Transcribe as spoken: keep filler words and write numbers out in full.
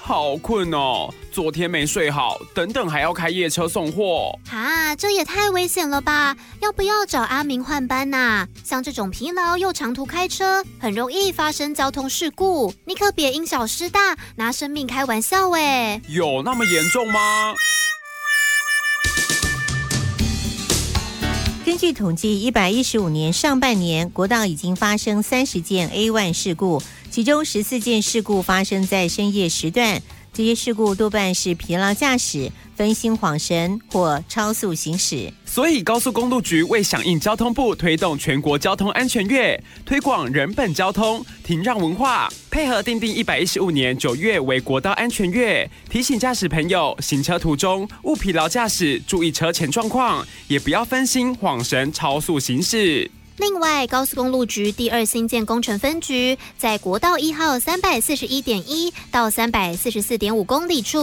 好困哦，昨天没睡好，等等还要开夜车送货。 啊，这也太危险了吧！要不要找阿明换班啊？像这种疲劳又长途开车，很容易发生交通事故，你可别因小失大，拿生命开玩笑哎！ 有那么严重吗？ 根据统计，一百一十五年上半年，国道已经发生三十件 A 一 事故，其中十四件事故发生在深夜时段。这些事故多半是疲劳驾驶、分心恍神或超速行驶。 所以高速公路局为响应交通部推动全国交通安全月，推广人本交通、停让文化，配合订定一百一十五年九月为国道安全月，提醒驾驶朋友行车途中勿疲劳驾驶，注意车前状况，也不要分心恍神超速行驶。 另外，高速公路局第二新建工程分局在国道一号三百四十一点一到三百四十四点五公里处